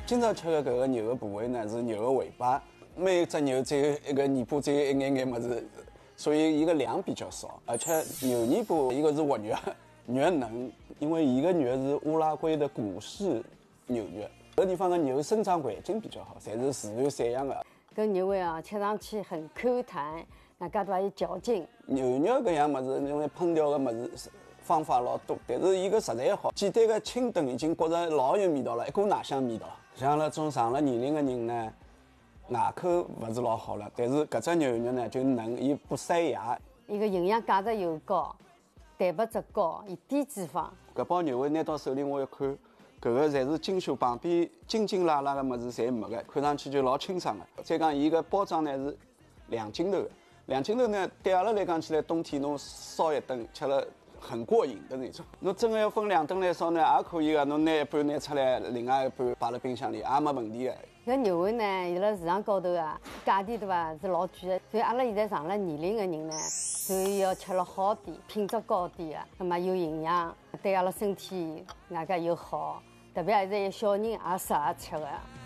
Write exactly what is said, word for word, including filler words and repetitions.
今朝吃的搿个牛的部位呢是牛的尾巴，每一只牛只有一个尾巴，只有一眼眼么子，所以伊个量比较少。而且牛尾巴一个是活肉，肉嫩，因为伊个肉是乌拉圭的古式牛肉，搿地方的牛生长环境比较好，侪是自然散养的。 搿牛尾啊，吃上去很 Q 弹，外加都有嚼劲。 牛肉搿样物事，因为烹调个物事方法老多，但是伊个食材好，简单个清炖已经觉着老有味道了，一股奶香味道。像那种上了年龄的人呢，牙口勿是老好了，但是搿只牛肉呢就嫩，伊不塞牙。 伊个营养价值又高，蛋白质高，伊低脂肪。 搿包牛尾拿到手里我一看，搿个侪是精修，旁边筋筋拉拉的物事侪没个，看上去就老清爽的。再讲伊个包装呢是两斤头的，两斤头呢对阿拉来讲起来，冬天侬烧一顿吃了很过瘾的那种。侬真的要分两顿来烧呢，也可以个。侬拿一半拿出来，另外一半摆辣冰箱里，也没问题的。 搿牛尾呢，伊辣市场高头啊，价钿对伐是老贵的，所以阿拉现在上了年龄的人呢，所以要吃了好点，品质高点的，那么有营养，对阿拉身体外加又好，特别现在有小人也适合吃的。